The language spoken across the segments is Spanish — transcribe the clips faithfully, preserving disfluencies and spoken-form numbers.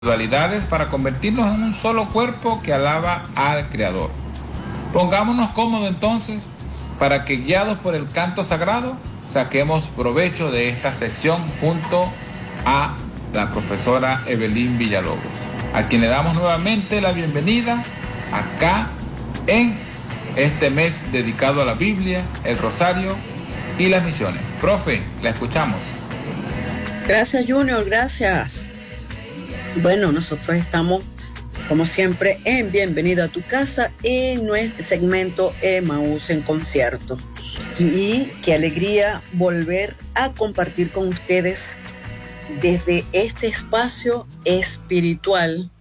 dualidades para convertirnos en un solo cuerpo que alaba al Creador. Pongámonos cómodos entonces para que, guiados por el canto sagrado, saquemos provecho de esta sección junto a la profesora Evelyn Villalobos, a quien le damos nuevamente la bienvenida acá en este mes dedicado a la Biblia, el Rosario y las misiones. Profe, la escuchamos. Gracias, Junior, gracias. Bueno, nosotros estamos, como siempre, en Bienvenido a tu Casa, en nuestro segmento Emaús en concierto. Y qué alegría volver a compartir con ustedes desde este espacio espiritual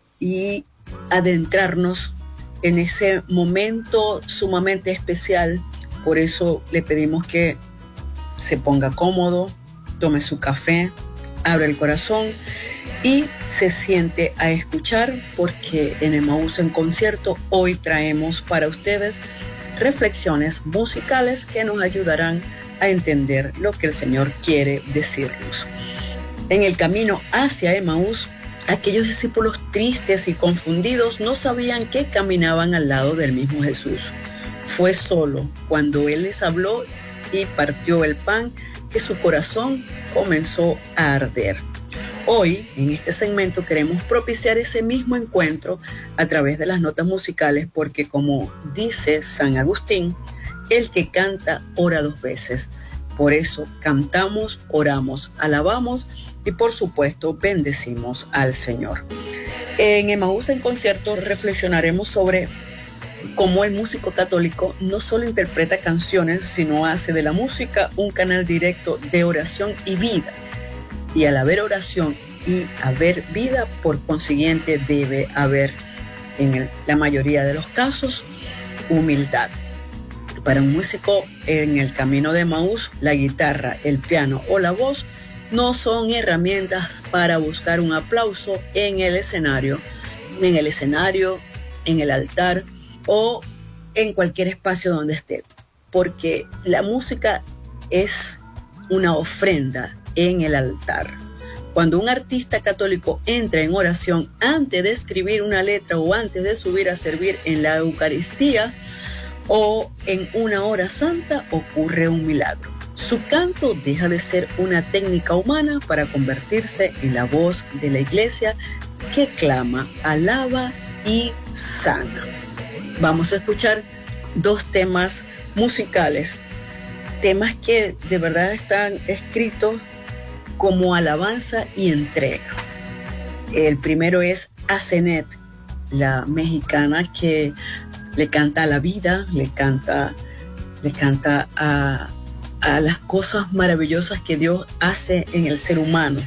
y adentrarnos en ese momento sumamente especial. Por eso le pedimos que se ponga cómodo, tome su café, abra el corazón y se siente a escuchar, porque en Emaús en concierto hoy traemos para ustedes reflexiones musicales que nos ayudarán a entender lo que el Señor quiere decirnos. En el camino hacia Emaús, aquellos discípulos tristes y confundidos no sabían que caminaban al lado del mismo Jesús. Fue solo cuando Él les habló y partió el pan que su corazón comenzó a arder. Hoy, en este segmento, queremos propiciar ese mismo encuentro a través de las notas musicales, porque como dice San Agustín, el que canta ora dos veces. Por eso cantamos, oramos, alabamos y por supuesto bendecimos al Señor. En Emaús en concierto reflexionaremos sobre cómo el músico católico no solo interpreta canciones, sino hace de la música un canal directo de oración y vida. Y al haber oración y haber vida, por consiguiente debe haber, en la mayoría de los casos, humildad. Para un músico en el camino de Emaús, la guitarra, el piano o la voz no son herramientas para buscar un aplauso en el escenario, en el escenario, en el altar o en cualquier espacio donde esté, porque la música es una ofrenda en el altar. Cuando un artista católico entra en oración antes de escribir una letra o antes de subir a servir en la Eucaristía o en una hora santa, ocurre un milagro. Su canto deja de ser una técnica humana para convertirse en la voz de la iglesia que clama, alaba y sana. Vamos a escuchar dos temas musicales, temas que de verdad están escritos como alabanza y entrega. El primero es a Zenet, la mexicana que le canta a la vida, le canta, le canta a, a las cosas maravillosas que Dios hace en el ser humano.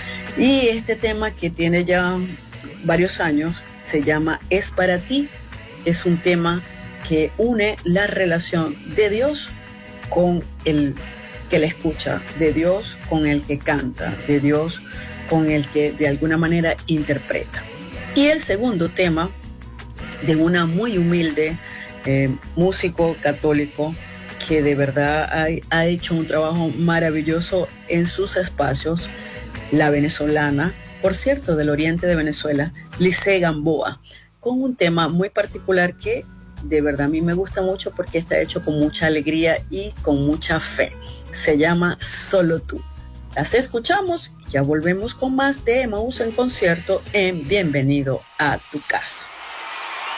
Y este tema, que tiene ya varios años, se llama Es para ti. Es un tema que une la relación de Dios con el que le escucha, de Dios con el que canta, de Dios con el que de alguna manera interpreta. Y el segundo tema, de una muy humilde eh, músico católico que de verdad ha, ha hecho un trabajo maravilloso en sus espacios, la venezolana, por cierto, del oriente de Venezuela, Lice Gamboa, con un tema muy particular que de verdad a mí me gusta mucho porque está hecho con mucha alegría y con mucha fe. Se llama Solo tú. Las escuchamos y ya volvemos con más de Emaús en concierto en Bienvenido a tu Casa.